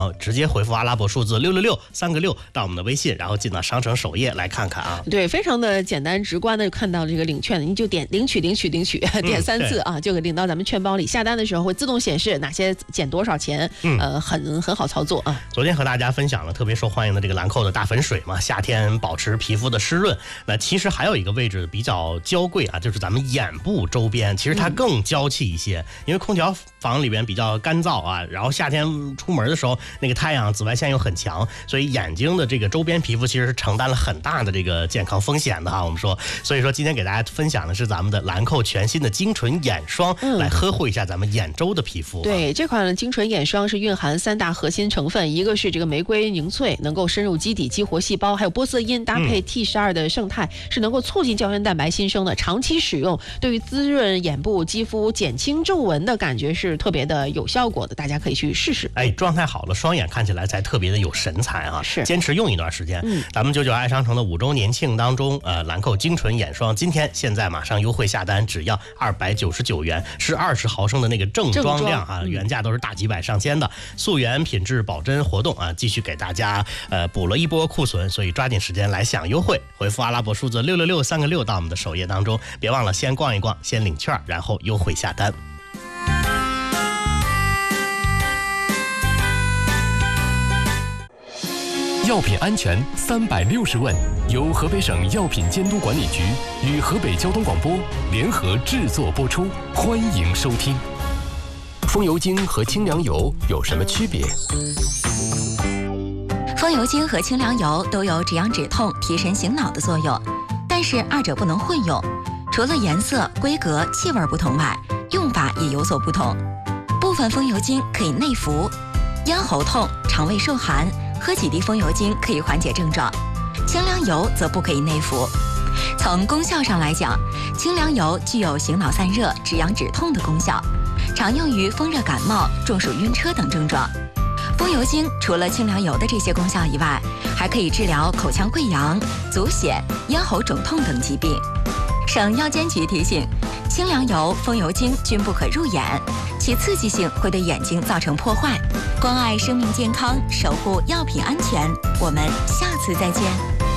直接回复阿拉伯数字666，3个6到我们的微信，然后进到商城首页来看看啊。 对，非常的简单直观的就看到这个领券，你就点领取，点3次啊，就给领到咱们券包里。下单的时候会自动显示哪些减多少钱，很好操作啊。 昨天和大家分享了特别受欢迎的这个兰蔻的大粉水嘛，夏天保持皮肤的湿润。那其实还有一个位置比较娇贵啊，就是咱们眼部周边，其实它更娇气一些，因为空调房里边比较干燥啊，然后夏天出门的时候那个太阳紫外线又很强，所以眼睛的这个周边皮肤其实是承担了很大的这个健康风险的哈。我们说，所以说今天给大家分享的是咱们的兰蔻全新的精纯眼霜，来呵护一下咱们眼周的皮肤。 对，这款精纯眼霜是蕴含3大核心成分，一个是这个玫瑰凝萃，能够深入基底激活细胞，还有玻色因搭配 T12的胜肽，是能够促进胶原蛋白新生的。长期使用对于滋润眼部肌肤、减轻皱纹的感觉是特别的有效果的，大家可以去试试。 状态好了，双眼看起来才特别的有神采啊！ 是， 坚持用一段时间。咱们99爱商城的5周年庆当中，兰蔻精纯眼霜现在马上优惠下单，只要299元，是20毫升的那个正装量啊，原价都是大几百上千的。溯源品质保真活动啊，继续给大家补了一波库存，所以抓紧时间来享优惠。回复阿拉伯数字666，3个6到我们的首页当中，别忘了先逛一逛，先领券，然后优惠下单。 药品安全360问，由河北省药品监督管理局与河北交通广播联合制作播出，欢迎收听。风油精和清凉油有什么区别？ 风油精和清凉油都有止痒止痛、提神醒脑的作用，但是二者不能混用。除了颜色、规格、气味不同外，用法也有所不同。部分风油精可以内服，咽喉痛、肠胃受寒，喝几滴风油精可以缓解症状，清凉油则不可以内服。从功效上来讲，清凉油具有醒脑散热、止痒止痛的功效，常用于风热感冒、中暑晕车等症状。风油精除了清凉油的这些功效以外，还可以治疗口腔溃疡、足癣、咽喉肿痛等疾病。省药监局提醒，清凉油、风油精均不可入眼，其刺激性会对眼睛造成破坏。关爱生命健康，守护药品安全，我们下次再见。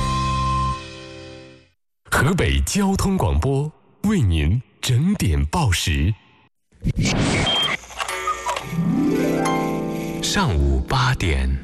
河北交通广播为您整点报时。上午8点。